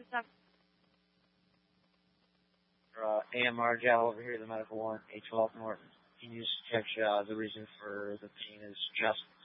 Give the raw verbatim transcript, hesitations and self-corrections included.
Stuff. Uh, A M R Joe over here, the medical one, eight twelve North. Can you just check uh, the reason for the pain is just